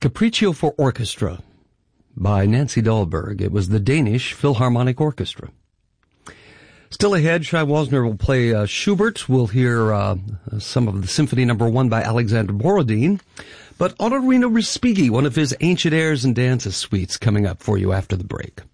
Capriccio for Orchestra by Nancy Dahlberg. It was the Danish Philharmonic Orchestra. Still ahead, Shai Wasner will play Schubert. We'll hear some of the Symphony No. 1 by Alexander Borodin. But Otorino Respighi, one of his ancient airs and dances suites, coming up for you after the break.